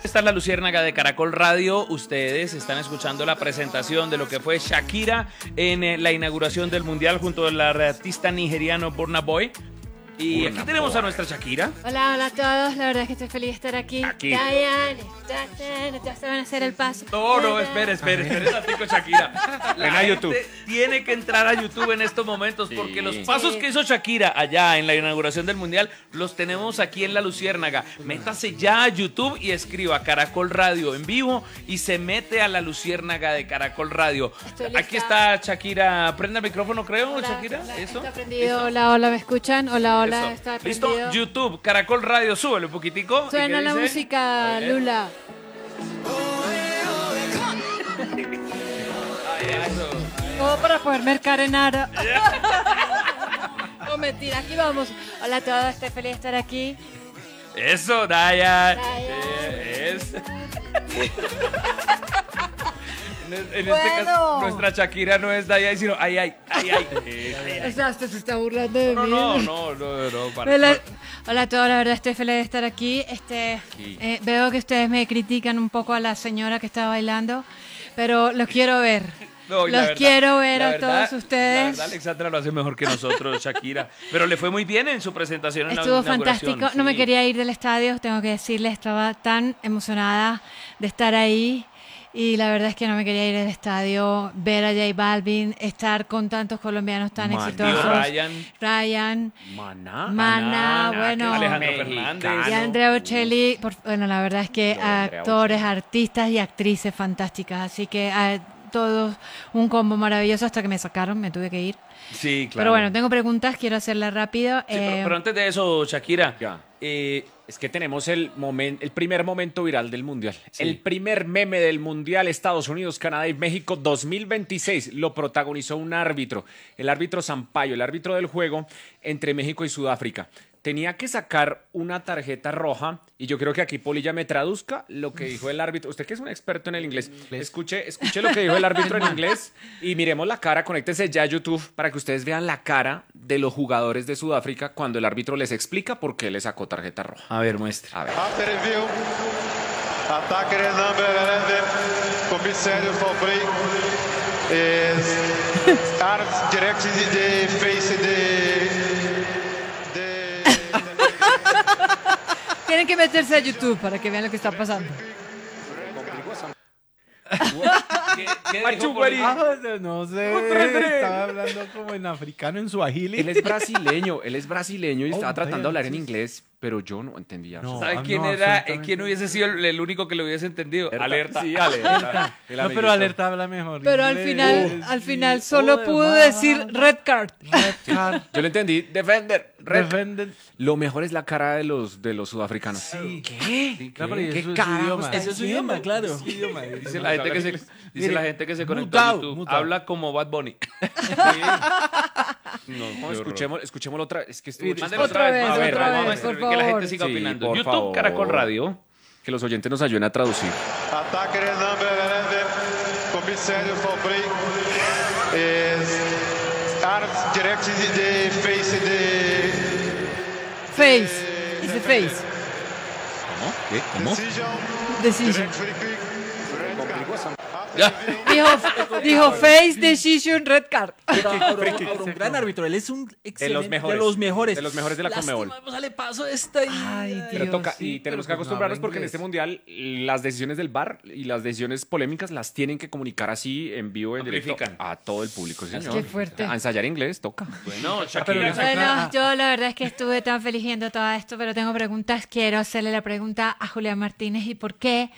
Esta es la Luciérnaga de Caracol Radio. Ustedes están escuchando la presentación de lo que fue Shakira en la inauguración del Mundial junto al artista nigeriano Burna Boy. Y aquí tenemos a nuestra Shakira. Hola, hola a todos. La verdad es que estoy feliz de estar aquí. Diane, ya se van a hacer el paso. No, espere, ratico, Shakira. Ven a YouTube. Tiene que entrar a YouTube en estos momentos porque los pasos que hizo Shakira allá en la inauguración del Mundial los tenemos aquí en la Luciérnaga. Métase ya a YouTube y escriba Caracol Radio en vivo y se mete a la Luciérnaga de Caracol Radio. Aquí está Shakira. Prenda el micrófono, creo, hola, Shakira. Hola, ¿Eso? está prendido. Hola, hola, ¿me escuchan? Hola, hola. Está ¿Listo? prendido. YouTube, Caracol Radio, súbele un poquitico. Suena la música, Lula. Todo para poder mercarenar. No, mentira, aquí vamos. Hola a todos, estoy feliz de estar aquí. Eso, Daya. En este caso, nuestra Shakira no es Daya, sino ay. Exacto, se está burlando de mí. No. Hola a todos, la verdad estoy feliz de estar aquí. Veo que ustedes me critican un poco a la señora que está bailando, pero los quiero ver. Quiero ver a todos ustedes. La verdad, Alexandra lo hace mejor que nosotros, Shakira. Pero le fue muy bien en su presentación en la inauguración. Estuvo fantástico. Sí. No me quería ir del estadio, tengo que decirles, estaba tan emocionada de estar ahí. Y la verdad es que no me quería ir del estadio, ver a J Balvin, estar con tantos colombianos tan exitosos. Ryan. Maná, bueno. Alejandro Fernández. Y Andrea Bocelli. Bueno, la verdad es que actores, artistas y actrices fantásticas. Así que todos un combo maravilloso hasta que me sacaron, me tuve que ir. Sí, claro. Pero bueno, tengo preguntas, quiero hacerlas rápido. Sí, pero antes de eso, Shakira. Es que tenemos el primer momento viral del Mundial. Sí. El primer meme del Mundial Estados Unidos, Canadá y México 2026 lo protagonizó un árbitro, el árbitro Sampaio, el árbitro del juego entre México y Sudáfrica. Tenía que sacar una tarjeta roja y yo creo que aquí Polilla me traduzca lo que dijo el árbitro. Usted que es un experto en el inglés, escuche lo que dijo el árbitro en inglés y miremos la cara, conéctense ya a YouTube para que ustedes vean la cara de los jugadores de Sudáfrica cuando el árbitro les explica por qué le sacó tarjeta roja. A ver, muestra. A ver. After review, attacker number 11, Comissário Fabrey, arms direct the face Tienen que meterse a YouTube para que vean lo que está pasando. ¿Qué dijo por ahí? No sé, estaba hablando como en africano, en suajili. Él es brasileño y estaba tratando de hablar en inglés, pero yo no entendía. No. ¿Sabe quién no, era? absolutamente. ¿Quién hubiese sido el único que lo hubiese entendido? Alerta. Sí, alerta. No, pero Alerta habla mejor. Pero al inglés. final solo pudo decir red card. Red card. Yo lo entendí. Defender. Defender. Lo mejor es la cara de los sudafricanos. Sí. ¿Qué? Claro, pero ¿Qué eso es carajos? idioma. Eso es su idioma, claro. Dice la gente que se conectó Mutado, a YouTube. mutado. Habla como Bad Bunny. No, escuchémoslo otra. Es que estuvo Mándelo Otra vez, A ver, otra vamos a vez, ver, por que la gente favor. siga Sí, opinando. por YouTube, favor. Caracol Radio. Que los oyentes nos ayuden a traducir. attacker number 11, Comissário Fabrey, arms direct the face Face. Dice face. ¿Cómo? Decision. direct free kick. Dijo face, decision, red card. Pero un gran árbitro. Él es un excelente. mejores. De los mejores. De los mejores de la Conmebol. Lástima, sale paso esta. Ay, Pero Dios, toca, sí, y tenemos que pero pues no acostumbrarnos habla porque en inglés. este mundial las decisiones del VAR y las decisiones polémicas las tienen que comunicar así en vivo, en directo Amplifican. a todo el público, señor. Qué fuerte. A ensayar inglés toca. Bueno, Pero Shakira. Bueno, yo la verdad es que estuve tan feliz viendo todo esto, pero tengo preguntas. Quiero hacerle la pregunta a Julián Martínez. ¿Y por qué